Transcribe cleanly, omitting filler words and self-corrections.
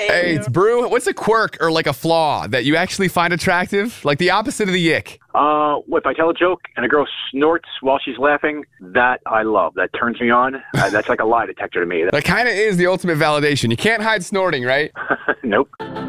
Hey, it's Brew. What's a quirk or like a flaw that you actually find attractive? Like the opposite of the ick. If I tell a joke and a girl snorts while she's laughing, that I love. That turns me on. That's like a lie detector to me. That kind of is the ultimate validation. You can't hide snorting, right? Nope.